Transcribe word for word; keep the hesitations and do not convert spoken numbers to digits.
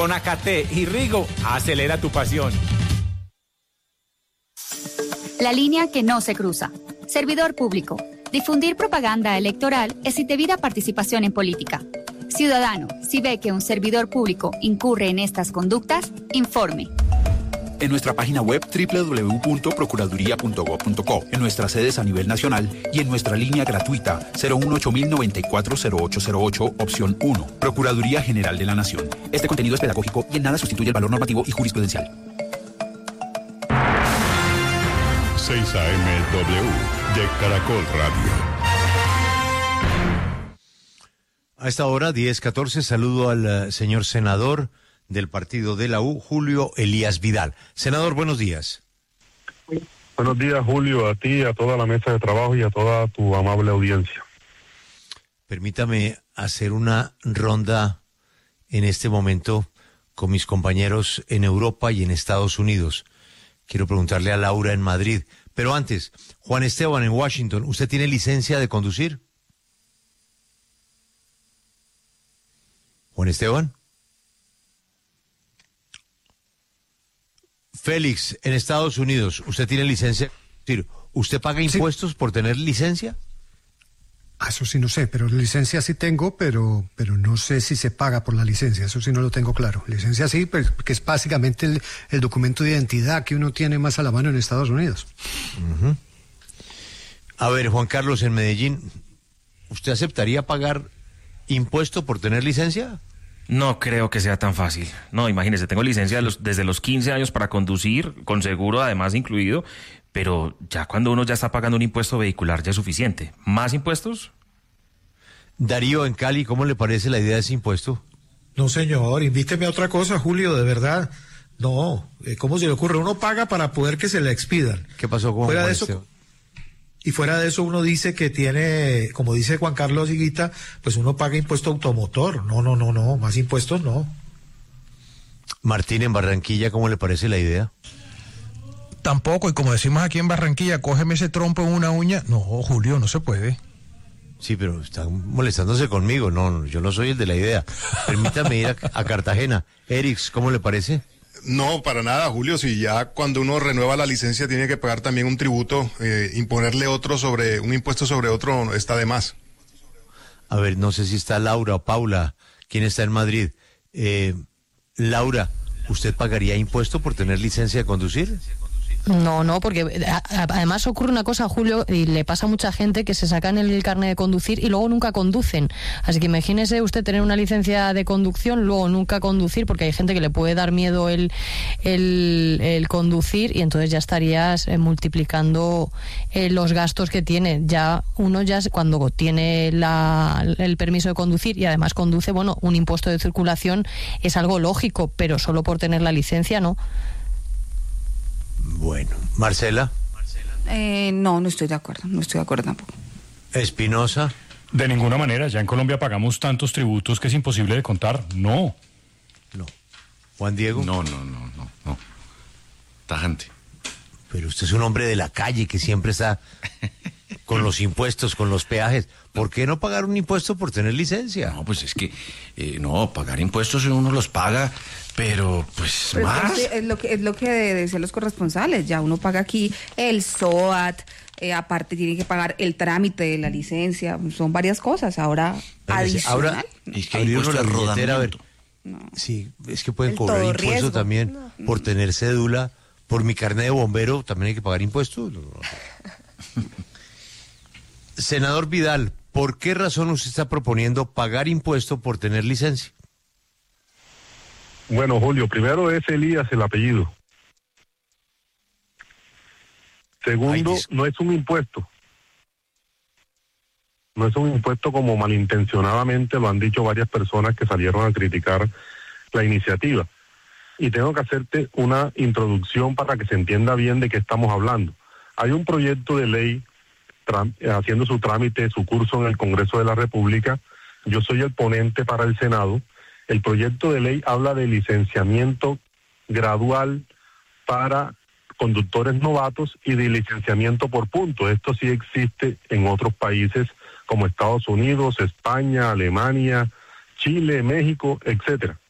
Con Acate y Rigo, acelera tu pasión. La línea que no se cruza. Servidor público. Difundir propaganda electoral es indebida participación en política. Ciudadano, si ve que un servidor público incurre en estas conductas, informe. En nuestra página web doble u doble u doble u punto procuraduría punto gob punto co, en nuestras sedes a nivel nacional y en nuestra línea gratuita cero uno ocho cero nueve cuatro cero ocho cero ocho, opción uno. Procuraduría General de la Nación. Este contenido es pedagógico y en nada sustituye el valor normativo y jurisprudencial. seis A M W de Caracol Radio. A esta hora, diez catorce, saludo al uh, señor senador del partido de la U, Julio Elías Vidal. Senador, buenos días. Buenos días, Julio, a ti, a toda la mesa de trabajo y a toda tu amable audiencia. Permítame hacer una ronda en este momento con mis compañeros en Europa y en Estados Unidos. Quiero preguntarle a Laura en Madrid. Pero antes, Juan Esteban en Washington, ¿usted tiene licencia de conducir? Juan Esteban. Félix, en Estados Unidos, ¿usted tiene licencia? ¿Usted paga impuestos sí. por tener licencia? Ah, eso sí no sé, pero licencia sí tengo, pero pero no sé si se paga por la licencia, eso sí no lo tengo claro. Licencia sí, pues, que es básicamente el, el documento de identidad que uno tiene más a la mano en Estados Unidos. Uh-huh. A ver, Juan Carlos, en Medellín, ¿usted aceptaría pagar impuesto por tener licencia? No creo que sea tan fácil. No, imagínese, tengo licencia de los, desde los quince años para conducir, con seguro además incluido, pero ya cuando uno ya está pagando un impuesto vehicular ya es suficiente. ¿Más impuestos? Darío, en Cali, ¿cómo le parece la idea de ese impuesto? No, señor, invíteme a otra cosa, Julio, de verdad. No, ¿cómo se le ocurre? Uno paga para poder que se le expidan. ¿Qué pasó con fuera Juan de eso? Esteban? Y fuera de eso uno dice que tiene, como dice Juan Carlos Higuita, pues uno paga impuesto automotor. No, no, no, no, más impuestos no. Martín, en Barranquilla, ¿cómo le parece la idea? Tampoco, y como decimos aquí en Barranquilla, cógeme ese trompo en una uña. No, Julio, no se puede. Sí, pero están molestándose conmigo. No, yo no soy el de la idea. Permítame ir a, a Cartagena. Erix, ¿cómo le parece? No, para nada, Julio. Si ya cuando uno renueva la licencia tiene que pagar también un tributo, eh, imponerle otro sobre, un impuesto sobre otro está de más. A ver, no sé si está Laura o Paula, ¿quién está en Madrid? Eh, Laura, ¿usted pagaría impuesto por tener licencia de conducir? No, no, porque además ocurre una cosa, Julio, y le pasa a mucha gente que se sacan el carnet de conducir y luego nunca conducen. Así que imagínese usted tener una licencia de conducción, luego nunca conducir, porque hay gente que le puede dar miedo el, el, el conducir y entonces ya estarías multiplicando eh, los gastos que tiene. Ya uno ya cuando tiene la, el permiso de conducir y además conduce, bueno, un impuesto de circulación es algo lógico, pero solo por tener la licencia no. Bueno, Marcela. Eh, no, no estoy de acuerdo, no estoy de acuerdo tampoco. Espinosa. De ninguna manera, ya en Colombia pagamos tantos tributos que es imposible de contar. No. No. Juan Diego. No, no, no, no, no. Tajante. Pero usted es un hombre de la calle que siempre está con los impuestos, con los peajes. ¿Por qué no pagar un impuesto por tener licencia? No, pues es que, eh, no, pagar impuestos uno los paga, pero pues pero más. Es, es, lo que, es lo que decían los corresponsales, ya uno paga aquí el S O A T, eh, aparte tiene que pagar el trámite de la licencia, son varias cosas, ahora pero adicional. Ahora, no. es que abrir uno la billetera, a ver, no. Sí, es que pueden el cobrar impuestos riesgo. También no. Por tener cédula, por mi carnet de bombero, también hay que pagar impuestos. Senador Vidal, ¿por qué razón usted está proponiendo pagar impuesto por tener licencia? Bueno, Julio, primero es Elías el apellido. Segundo, Ay, no es un impuesto. No es un impuesto como malintencionadamente lo han dicho varias personas que salieron a criticar la iniciativa. Y tengo que hacerte una introducción para que se entienda bien de qué estamos hablando. Hay un proyecto de ley haciendo su trámite, su curso en el Congreso de la República. Yo soy el ponente para el Senado. El proyecto de ley habla de licenciamiento gradual para conductores novatos y de licenciamiento por puntos. Esto sí existe en otros países como Estados Unidos, España, Alemania, Chile, México, etcétera.